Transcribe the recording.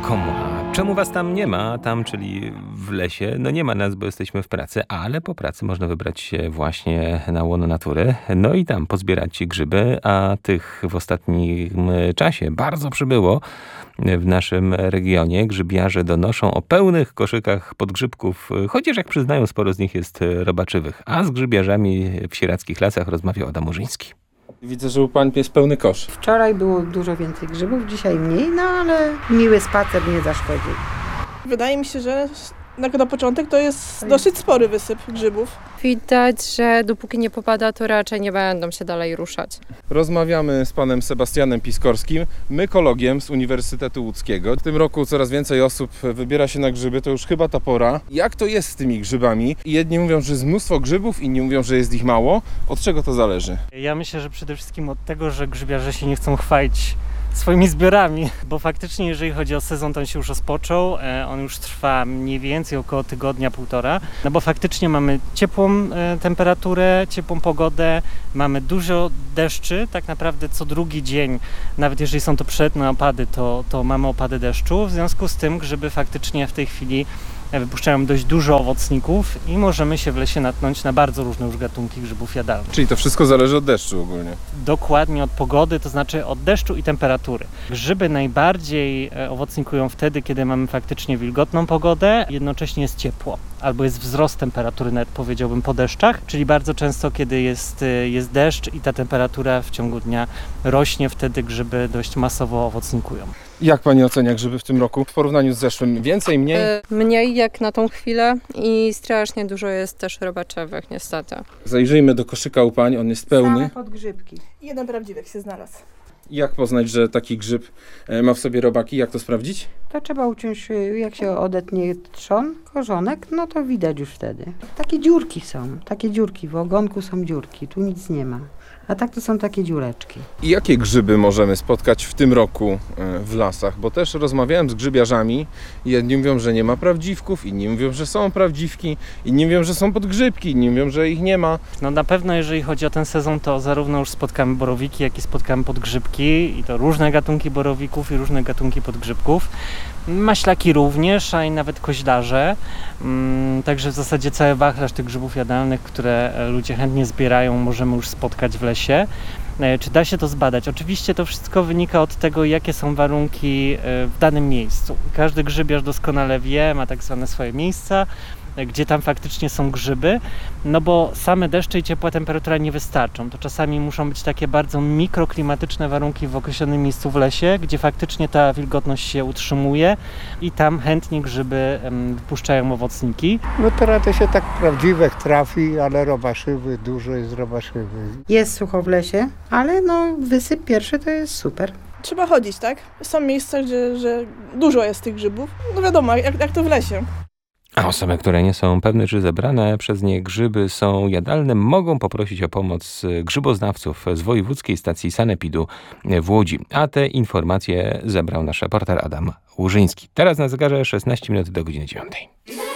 komu. A czemu was tam nie ma? Tam, czyli w lesie. No nie ma nas, bo jesteśmy w pracy, ale po pracy można wybrać się właśnie na łono natury. No i tam pozbierać grzyby, a tych w ostatnim czasie bardzo przybyło w naszym regionie. Grzybiarze donoszą o pełnych koszykach podgrzybków, chociaż jak przyznają, sporo z nich jest robaczywych. A z grzybiarzami w sieradskich lasach rozmawiał Adam Murzyński. Widzę, że u pań jest pełny kosz. Wczoraj było dużo więcej grzybów, dzisiaj mniej, no ale miły spacer nie zaszkodził. Wydaje mi się, że na początek to jest dosyć spory wysyp grzybów. Widać, że dopóki nie popada, to raczej nie będą się dalej ruszać. Rozmawiamy z panem Sebastianem Piskorskim, mykologiem z Uniwersytetu Łódzkiego. W tym roku coraz więcej osób wybiera się na grzyby, to już chyba ta pora. Jak to jest z tymi grzybami? Jedni mówią, że jest mnóstwo grzybów, inni mówią, że jest ich mało. Od czego to zależy? Ja myślę, że przede wszystkim od tego, że grzybiarze się nie chcą chwalić swoimi zbiorami, bo faktycznie jeżeli chodzi o sezon, to on się już rozpoczął, on już trwa mniej więcej około tygodnia, półtora, no bo faktycznie mamy ciepłą temperaturę, ciepłą pogodę, mamy dużo deszczy, tak naprawdę co drugi dzień, nawet jeżeli są to przelotne opady, to mamy opady deszczu, w związku z tym grzyby faktycznie w tej chwili wypuszczają dość dużo owocników i możemy się w lesie natknąć na bardzo różne już gatunki grzybów jadalnych. Czyli to wszystko zależy od deszczu ogólnie. Dokładnie od pogody, to znaczy od deszczu i temperatury. Grzyby najbardziej owocnikują wtedy, kiedy mamy faktycznie wilgotną pogodę, jednocześnie jest ciepło, albo jest wzrost temperatury, nawet powiedziałbym po deszczach, czyli bardzo często, kiedy jest deszcz i ta temperatura w ciągu dnia rośnie, wtedy grzyby dość masowo owocnikują. Jak pani ocenia grzyby w tym roku w porównaniu z zeszłym? Więcej, mniej? Mniej jak na tą chwilę i strasznie dużo jest też robaczewych, niestety. Zajrzyjmy do koszyka u pań, on jest pełny. Same podgrzybki. Jeden prawdziwek się znalazł. Jak poznać, że taki grzyb ma w sobie robaki? Jak to sprawdzić? To trzeba uciąć, jak się odetnie trzon, korzonek, no to widać już wtedy. Takie dziurki są, takie dziurki, w ogonku są dziurki, tu nic nie ma. A tak to są takie dziureczki. I jakie grzyby możemy spotkać w tym roku w lasach? Bo też rozmawiałem z grzybiarzami. Jedni mówią, że nie ma prawdziwków, inni mówią, że są prawdziwki, inni mówią, że są podgrzybki, inni mówią, że ich nie ma. No na pewno jeżeli chodzi o ten sezon, to zarówno już spotkamy borowiki, jak i spotkamy podgrzybki i to różne gatunki borowików i różne gatunki podgrzybków. Maślaki również, a i nawet koźlarze. Także w zasadzie cały wachlarz tych grzybów jadalnych, które ludzie chętnie zbierają, możemy już spotkać w lesie. Czy da się to zbadać? Oczywiście to wszystko wynika od tego, jakie są warunki w danym miejscu. Każdy grzybiarz doskonale wie, ma tak zwane swoje miejsca, gdzie tam faktycznie są grzyby, no bo same deszcze i ciepła temperatura nie wystarczą. To czasami muszą być takie bardzo mikroklimatyczne warunki w określonym miejscu w lesie, gdzie faktycznie ta wilgotność się utrzymuje i tam chętnie grzyby wypuszczają owocniki. No teraz to się tak prawdziwek trafi, ale robaszywy, dużo jest robaszywy. Jest sucho w lesie, ale no wysyp pierwszy to jest super. Trzeba chodzić, tak? Są miejsca, że dużo jest tych grzybów. No wiadomo, jak to w lesie. A osoby, które nie są pewne, czy zebrane przez nie grzyby są jadalne, mogą poprosić o pomoc grzyboznawców z Wojewódzkiej Stacji Sanepidu w Łodzi. A te informacje zebrał nasz reporter Adam Łużyński. Teraz na zegarze 16 minut do godziny 9.